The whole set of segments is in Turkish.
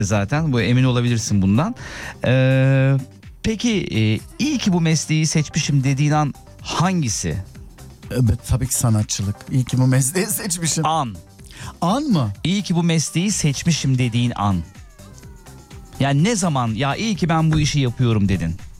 zaten. Bu emin olabilirsin bundan. Peki iyi ki bu mesleği seçmişim dediğin an hangisi? Evet, tabii ki sanatçılık. İyi ki bu mesleği seçmişim. An. An mı? İyi ki bu mesleği seçmişim dediğin an. Yani ne zaman ya iyi ki ben bu işi yapıyorum dedin?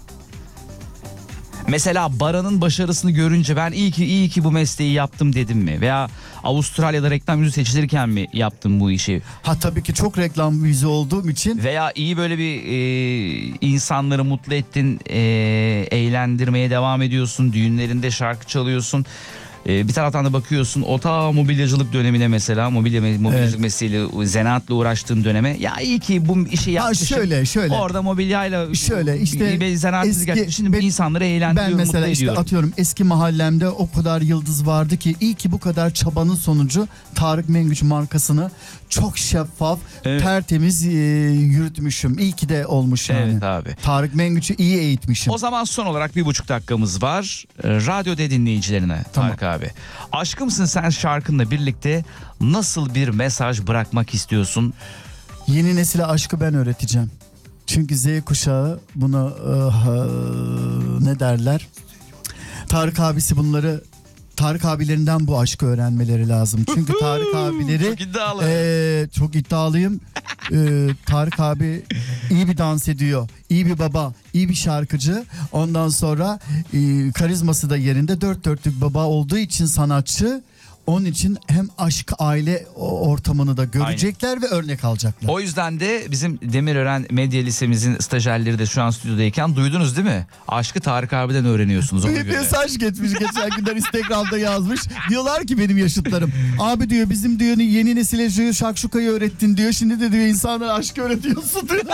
Mesela Baran'ın başarısını görünce ben iyi ki bu mesleği yaptım dedim mi? Veya Avustralya'da reklam yüzü seçilirken mi yaptım bu işi? Tabii ki çok reklam yüzü olduğum için. Veya iyi böyle bir insanları mutlu ettin, eğlendirmeye devam ediyorsun, düğünlerinde şarkı çalıyorsun. Bir taraftan da bakıyorsun o ta mobilyacılık dönemine, mesela mobilyacılık mesleğiyle, zanaatla uğraştığın döneme, ya iyi ki bu işi yapmışım. Şöyle. Orada mobilyayla işte zanaatçılık yapmışım. Şimdi insanları eğlendiriyorum, ben mutlu mesela işte ediyorum. atıyorum eski mahallemde o kadar yıldız vardı ki iyi ki bu kadar çabanın sonucu Tarık Mengüç markasını çok şeffaf, tertemiz yürütmüşüm. İyi ki de olmuş yani. Evet abi. Tarık Mengüç'ü iyi eğitmişim. O zaman son olarak 1,5 dakikamız var. Radyoda dinleyicilerine Tarık abi. Aşkımsın sen şarkınla birlikte nasıl bir mesaj bırakmak istiyorsun? Yeni nesile aşkı ben öğreteceğim. Çünkü Z kuşağı buna ne derler? Tarık abisi bunları, Tarık abilerinden bu aşkı öğrenmeleri lazım. Çünkü Tarık abileri çok iddialı. Çok iddialıyım. Tarık abi iyi bir dans ediyor, iyi bir baba, iyi bir şarkıcı. Ondan sonra karizması da yerinde, dört dörtlük baba olduğu için sanatçı. Onun için hem aşk, aile ortamını da görecekler ve örnek alacaklar. O yüzden de bizim Demirören Medya Lisemizin stajyerleri de şu an stüdyodayken duydunuz değil mi? Aşkı Tarık abiden öğreniyorsunuz ona Bir göre. mesaj geçmiş geçen günler Instagram'da yazmış. Diyorlar ki benim yaşıtlarım, abi diyor bizim diyor yeni nesile diyor şakşukayı öğrettin diyor. Şimdi de diyor insanlara aşkı öğretiyorsun diyor.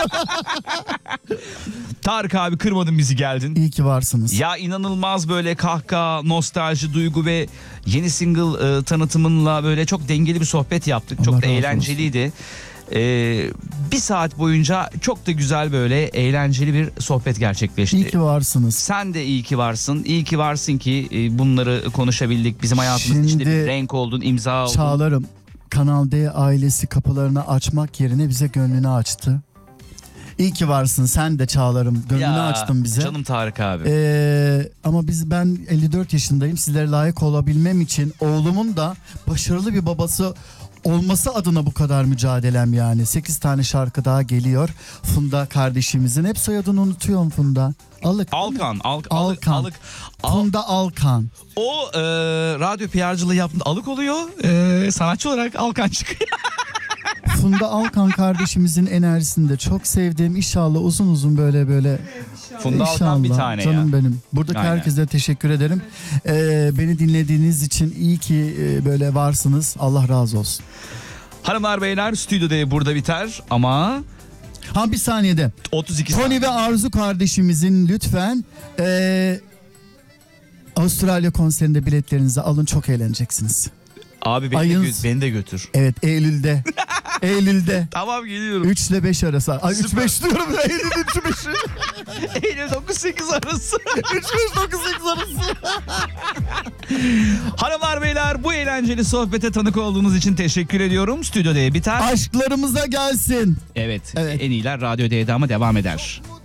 Tarık abi kırmadın bizi, geldin. İyi ki varsınız. Ya inanılmaz böyle kahkaha, nostalji, duygu ve yeni single tanıtımınla böyle çok dengeli bir sohbet yaptık. Allah çok da razı eğlenceliydi. Bir saat boyunca çok da güzel böyle eğlenceli bir sohbet gerçekleşti. İyi ki varsınız. Sen de iyi ki varsın. İyi ki varsın ki bunları konuşabildik. Bizim hayatımızın Şimdi içinde bir renk oldun, imza oldun. Çağlarım, Kanal D ailesi kapılarını açmak yerine bize gönlünü açtı. İyi ki varsın sen de Çağlarım. Gönlünü açtın bize. Canım Tarık abi. Ama ben 54 yaşındayım. Sizlere layık olabilmem için oğlumun da başarılı bir babası olması adına bu kadar mücadelem yani. 8 tane şarkı daha geliyor. Funda kardeşimizin. Hep soyadını unutuyorum Funda. Alkan. Funda Alkan. O radyo PR'cılığı yaptığında Alık oluyor. Sanatçı olarak Alkan çıkıyor. Funda Alkan kardeşimizin enerjisini de çok sevdim. İnşallah uzun uzun böyle. Funda Alkan bir tane canım ya. benim. Buradaki Aynen. herkese teşekkür ederim. Beni dinlediğiniz için iyi ki böyle varsınız. Allah razı olsun. Hanımlar beyler, stüdyoda burada biter ama... Bir saniyede. 32 Tony ve Arzu kardeşimizin lütfen Avustralya konserinde biletlerinizi alın, çok eğleneceksiniz. Abi beni de götür. Evet, Eylül'de. Eylül'de. Tamam, geliyorum. 3 ile 5 arası. Ay 3-5 diyorum. Eylül 3-5. Eylül 9-8 arası. 3-5-9-8 arası. Hanımlar beyler, bu eğlenceli sohbete tanık olduğunuz için teşekkür ediyorum. Stüdyoda biter. Aşklarımıza gelsin. Evet. En iyiler Radyo D'de ama devam eder.